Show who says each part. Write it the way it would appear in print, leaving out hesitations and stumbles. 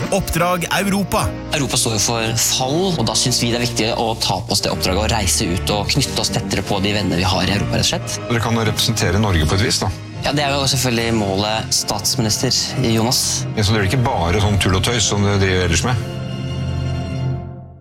Speaker 1: Oppdrag Europa.
Speaker 2: Europa står jo for fall, og da synes vi det er viktig å ta på oss det oppdraget og reise ut og knytte oss tettere på de venner vi har i Europa, rett og slett.
Speaker 3: Dere kan jo representere Norge på et vis, da.
Speaker 2: Ja, det er jo selvfølgelig målet statsminister Jonas.
Speaker 3: Så det er ikke bare sånn tull og tøys som det driver ellers med?